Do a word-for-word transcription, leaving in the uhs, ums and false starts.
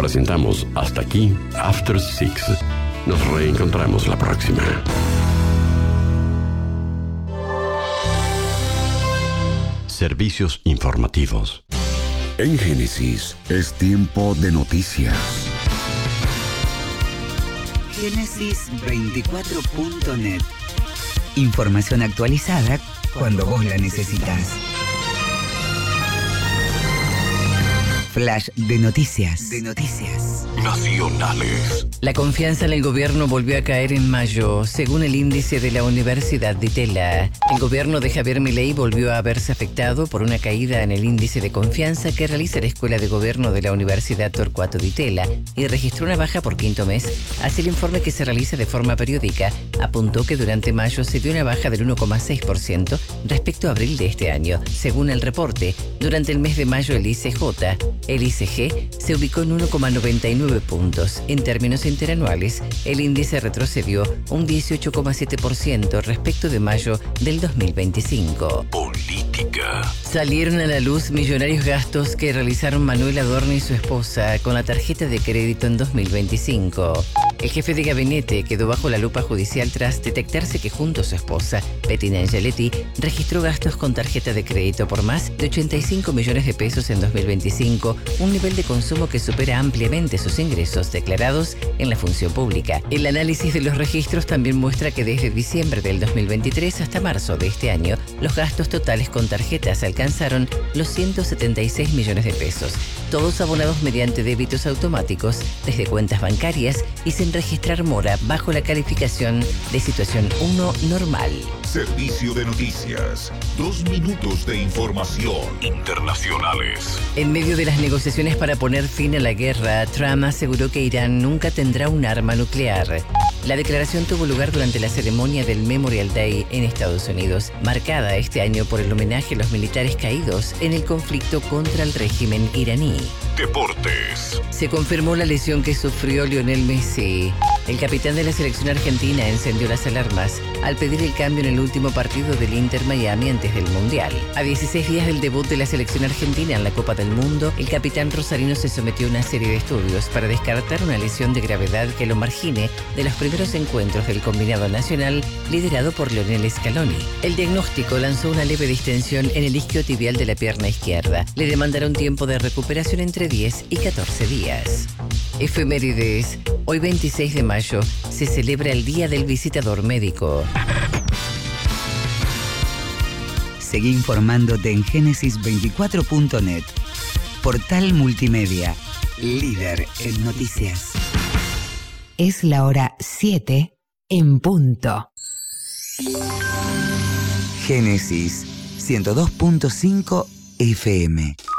Presentamos Hasta aquí After Six. Nos reencontramos la próxima. Servicios informativos. En Génesis es tiempo de noticias. Génesis veinticuatro punto net. Información actualizada cuando vos la necesitas. Flash de noticias. De noticias. Nacionales. La confianza en el gobierno volvió a caer en mayo, según el índice de la Universidad de Itela. El gobierno de Javier Milei volvió a verse afectado por una caída en el índice de confianza que realiza la Escuela de Gobierno de la Universidad Torcuato Di Tella y registró una baja por quinto mes. Así, el informe, que se realiza de forma periódica, apuntó que durante mayo se dio una baja del uno coma seis por ciento respecto a abril de este año. Según el reporte, durante el mes de mayo el I C J, el I C G, se ubicó en uno coma noventa y nueve puntos. En términos interanuales, el índice retrocedió un dieciocho coma siete por ciento respecto de mayo del dos mil veinticinco. Política. Salieron a la luz millonarios gastos que realizaron Manuel Adorni y su esposa con la tarjeta de crédito en dos mil veinticinco. El jefe de gabinete quedó bajo la lupa judicial tras detectarse que junto a su esposa, Bettina Angeletti, registró gastos con tarjeta de crédito por más de ochenta y cinco millones de pesos en dos mil veinticinco, un nivel de consumo que supera ampliamente sus ingresos declarados en la función pública. El análisis de los registros también muestra que desde diciembre del dos mil veintitrés hasta marzo de este año, los gastos totales con tarjetas alcanzaron los ciento setenta y seis millones de pesos, todos abonados mediante débitos automáticos desde cuentas bancarias y sin registrar mora, bajo la calificación de situación uno normal. Servicio de noticias. Dos minutos de información. Internacionales. En medio de las negociaciones para poner fin a la guerra, Trump aseguró que Irán nunca tendrá un arma nuclear. La declaración tuvo lugar durante la ceremonia del Memorial Day en Estados Unidos, marcada este año por el homenaje a los militares caídos en el conflicto contra el régimen iraní. Deportes. Se confirmó la lesión que sufrió Lionel Messi. El capitán de la selección argentina encendió las alarmas al pedir el cambio en el último partido del Inter Miami antes del Mundial. A dieciséis días del debut de la selección argentina en la Copa del Mundo, el capitán rosarino se sometió a una serie de estudios para descartar una lesión de gravedad que lo margine de los primeros encuentros del combinado nacional liderado por Lionel Scaloni. El diagnóstico lanzó una leve distensión en el isquiotibial de la pierna izquierda. Le demandaron tiempo de recuperación entre diez y catorce días. Efemérides. Hoy, veintiséis de mayo, se celebra el Día del Visitador Médico. Seguí informándote en Génesis veinticuatro punto net. Portal multimedia, líder en noticias. Es la hora siete en punto. Génesis ciento dos punto cinco F M.